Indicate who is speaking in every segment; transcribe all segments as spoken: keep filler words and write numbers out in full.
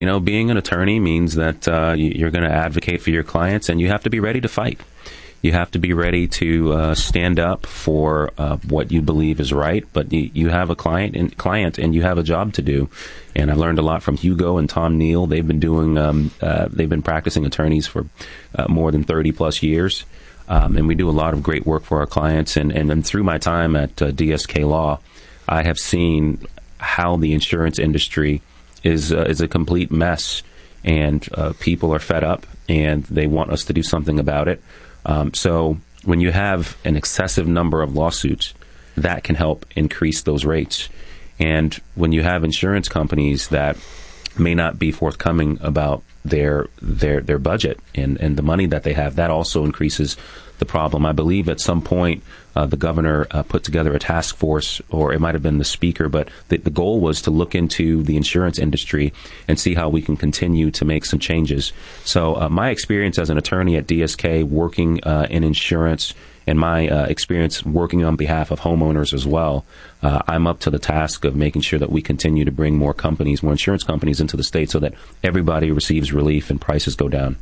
Speaker 1: You know, being an attorney means that uh, you're going to advocate for your clients, and you have to be ready to fight. You have to be ready to uh, stand up for uh, what you believe is right, but you, you have a client and, client and you have a job to do. And I've learned a lot from Hugo and Tom Neal. They've been doing, um, uh, they've been practicing attorneys for uh, more than thirty plus years. Um, and we do a lot of great work for our clients. And, and, and through my time at uh, D S K Law, I have seen how the insurance industry is uh, is a complete mess, and uh, people are fed up, and they want us to do something about it. Um, so when you have an excessive number of lawsuits, that can help increase those rates. And when you have insurance companies that may not be forthcoming about their their their budget and, and the money that they have, that also increases the problem. I believe at some point uh, the governor uh, put together a task force, or it might have been the speaker, but the, the goal was to look into the insurance industry and see how we can continue to make some changes. So uh, my experience as an attorney at D S K working uh, in insurance, and my uh, experience working on behalf of homeowners as well, uh, I'm up to the task of making sure that we continue to bring more companies, more insurance companies into the state so that everybody receives relief and prices go down.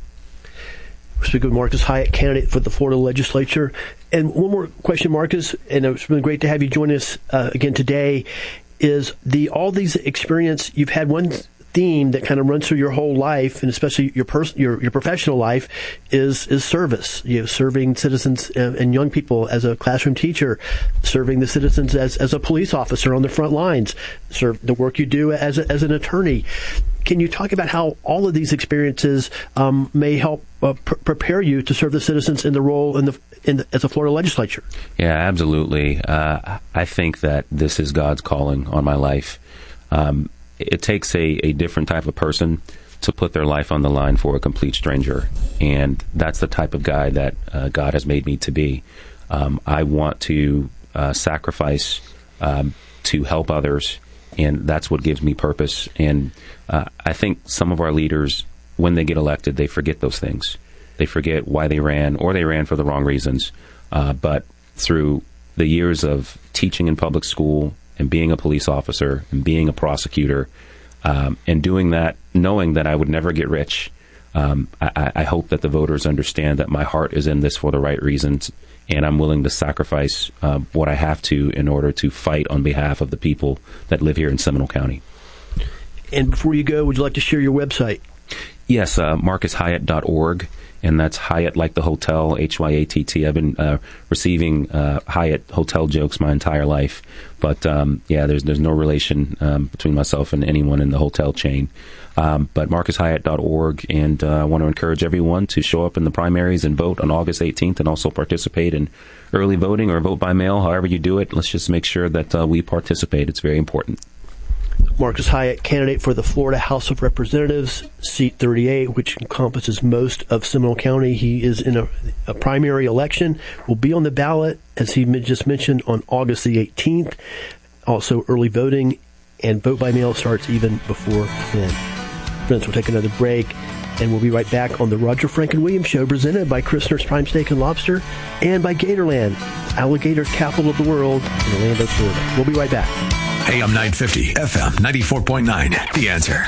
Speaker 2: We're speaking with Marcus Hyatt, candidate for the Florida legislature. And one more question, Marcus, and it's really great to have you join us uh, again today, is the all these experience, you've had one theme that kind of runs through your whole life, and especially your pers- your, your professional life, is is service. You know, serving citizens and, and young people as a classroom teacher, serving the citizens as, as a police officer on the front lines, serve the work you do as a, as an attorney. Can you talk about how all of these experiences um, may help uh, pr- prepare you to serve the citizens in the role in the, in the as a Florida legislature?
Speaker 1: Yeah, absolutely. Uh, I think that this is God's calling on my life. Um, it takes a, a different type of person to put their life on the line for a complete stranger, and that's the type of guy that uh, God has made me to be. Um, I want to uh, sacrifice um, to help others, and that's what gives me purpose. And uh, I think some of our leaders, when they get elected, they forget those things. They forget why they ran, or they ran for the wrong reasons. Uh, but through the years of teaching in public school and being a police officer and being a prosecutor, um, and doing that, knowing that I would never get rich, um, I, I hope that the voters understand that my heart is in this for the right reasons, and I'm willing to sacrifice uh, what I have to in order to fight on behalf of the people that live here in Seminole County.
Speaker 2: And before you go, would you like to share your website?
Speaker 1: Yes, uh, marcus hyatt dot org, and that's Hyatt like the hotel, H Y A T T. I've been uh, receiving uh, Hyatt hotel jokes my entire life, but um, yeah, there's there's no relation um, between myself and anyone in the hotel chain. Um, but marcus hyatt dot org, and uh, I want to encourage everyone to show up in the primaries and vote on August eighteenth, and also participate in early voting or vote by mail, however you do it. Let's just make sure that uh, we participate. It's very important.
Speaker 2: Marcus Hyatt, candidate for the Florida House of Representatives, seat thirty-eight, which encompasses most of Seminole County. He is in a, a primary election, will be on the ballot, as he just mentioned, on August the eighteenth. Also, early voting and vote by mail starts even before then. Friends, we'll take another break, and we'll be right back on the Roger Franklin Williams Show, presented by Christner's Prime Steak and Lobster and by Gatorland, alligator capital of the world in Orlando, Florida. We'll be right back.
Speaker 3: A M nine fifty, F M ninety-four point nine. The Answer.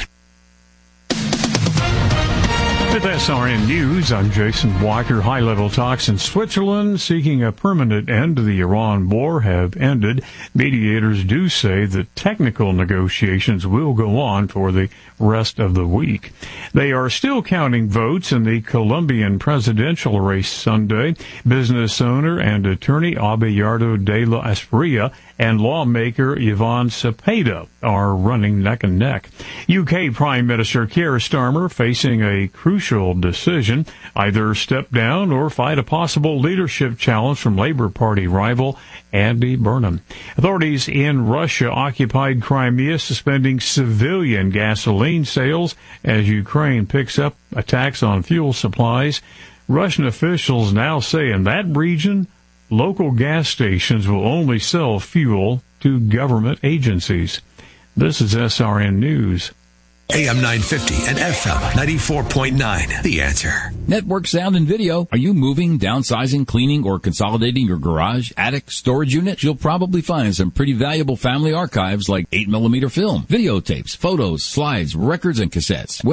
Speaker 4: With S R N News, I'm Jason Walker. High-level talks in Switzerland seeking a permanent end to the Iran war have ended. Mediators do say that technical negotiations will go on for the rest of the week. They are still counting votes in the Colombian presidential race Sunday. Business owner and attorney Abelardo de la Espriella and lawmaker Ivan Cepeda are running neck and neck. U K Prime Minister Keir Starmer facing a crucial decision, either step down or fight a possible leadership challenge from Labour Party rival Andy Burnham. Authorities in Russia-occupied Crimea suspending civilian gasoline sales as Ukraine picks up attacks on fuel supplies. Russian officials now say in that region, local gas stations will only sell fuel to government agencies. This is S R N News.
Speaker 3: A M nine fifty and F M ninety-four point nine. The Answer.
Speaker 5: Network Sound and Video. Are you moving, downsizing, cleaning, or consolidating your garage, attic, storage unit? You'll probably find some pretty valuable family archives like eight millimeter film, videotapes, photos, slides, records, and cassettes.